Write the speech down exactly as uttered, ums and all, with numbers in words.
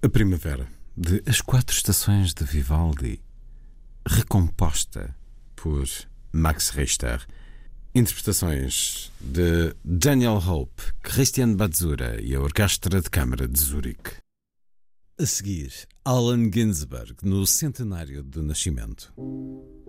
A Primavera, de As Quatro Estações de Vivaldi, recomposta por Max Richter. Interpretações de Daniel Hope, Christian Batzura e a Orquestra de Câmara de Zurique. A seguir, Allen Ginsberg, no centenário do nascimento.